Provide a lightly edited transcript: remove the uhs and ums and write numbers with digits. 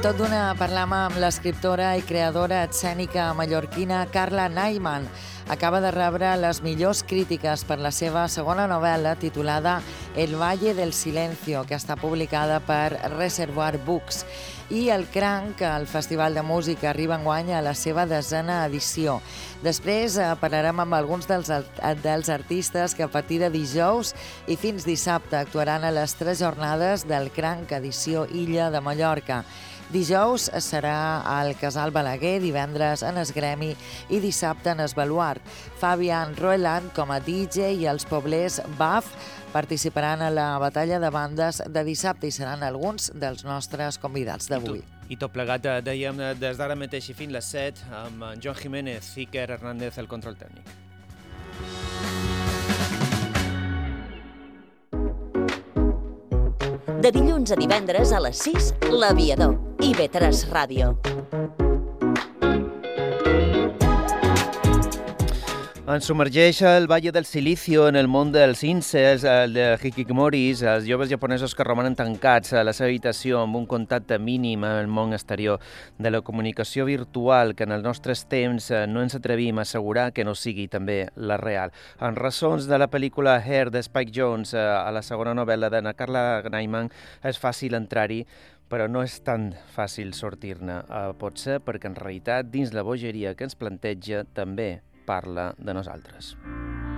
Tot d'una parlam amb l'escriptora i creadora escènica mallorquina Carla Naiman. Acaba de rebre les millors crítiques per la seva segona novel·la titulada El Valle del Silencio, que està publicada per Reservoir Books. I el Cranc, el Festival de Música, arriba enguany a la seva 10a edició. Després parlarem amb alguns dels artistes que a partir de dijous i fins dissabte actuaran a les 3 jornades del Cranc edició Illa de Mallorca. Dijous serà al Casal Balaguer, divendres en Es Gremi i dissabte en Es Baluart. Fabian Roeland com a DJ i els poblers Baf participaran a la batalla de bandes de dissabte i seran alguns dels nostres convidats d'avui. I tot plegat, dèiem, des d'ara mateix i fins les 7, amb Joan Jiménez i Iker Hernández al control tècnic. De dilluns a divendres a les 6, L'Aviador, IB3 Ràdio. Ens submergeix el Valle del Silicio en el món dels incels, de hikikomoris, els joves japonesos que romanen tancats a la seva habitació amb un contacte mínim amb el món exterior, de la comunicació virtual que en els nostres temps no ens atrevim a assegurar que no sigui també la real. En ressons de la pel·lícula Hair de Spike Jonze, a la segona novel·la d'Anna Carla Naiman, és fàcil entrar-hi, però no és tan fàcil sortir-ne. Pot ser perquè en realitat dins la bogeria que ens planteja també parla de nosaltres.